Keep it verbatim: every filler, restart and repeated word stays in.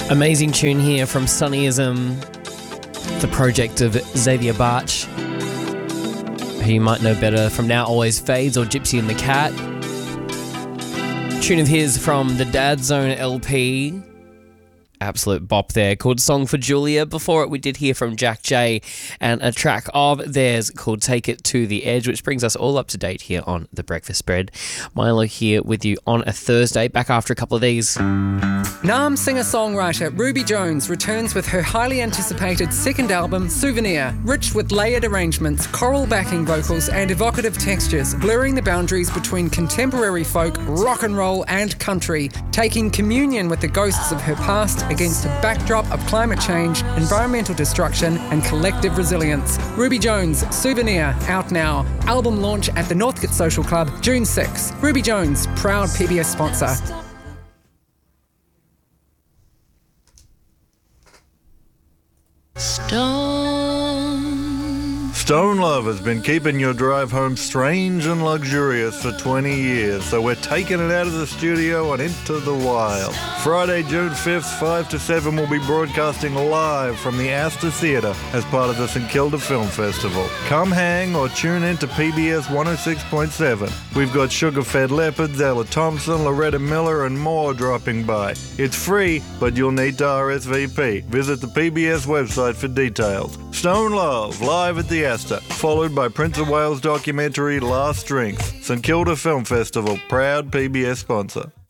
Amazing tune here from Sunnyism, the project of Xavier Barch, who you might know better from Now Always Fades or Gypsy and the Cat. Tune of his from the Dad Zone L P. Absolute bop there, called Song for Julia. Before it, we did hear from Jack J and a track of theirs called Take It to the Edge, which brings us all up to date here on The Breakfast Spread. Milo here with you on a Thursday, back after a couple of these. Naarm singer-songwriter Ruby Jones returns with her highly anticipated second album, Souvenir, rich with layered arrangements, choral backing vocals and evocative textures, blurring the boundaries between contemporary folk, rock and roll and country, taking communion with the ghosts of her past against a backdrop of climate change, environmental destruction and collective resilience. Ruby Jones, Souvenir, out now. Album launch at the Northcote Social Club, June sixth. Ruby Jones, proud P B S sponsor. Stone. Stone Love has been keeping your drive home strange and luxurious for twenty years, so we're taking it out of the studio and into the wild. Friday, June fifth, five to seven, we'll be broadcasting live from the Astor Theatre as part of the St Kilda Film Festival. Come hang or tune in to P B S one oh six point seven. We've got Sugar Fed Leopards, Ella Thompson, Loretta Miller and more dropping by. It's free, but you'll need to R S V P. Visit the P B S website for details. Stone Love, live at the Astor, followed by Prince of Wales documentary Last Drinks. St Kilda Film Festival, proud P B S sponsor.